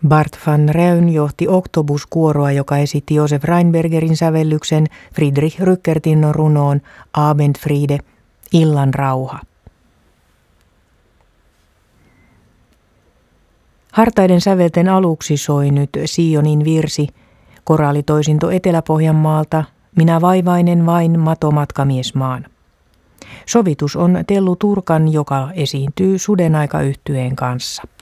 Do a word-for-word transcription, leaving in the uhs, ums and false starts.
Bart van Reyn johti Octobus-kuoroa, joka esitti Josef Rheinbergerin sävellyksen Friedrich Rückertin runoon Abendfriede, illan rauha. Hartaiden sävelten aluksi soi nyt Sionin virsi, koraalitoisinto Etelä-Pohjanmaalta, minä vaivainen vain matomatkamiesmaan. Sovitus on Tellu Turkan, joka esiintyy Sudenaika-yhtyeen kanssa.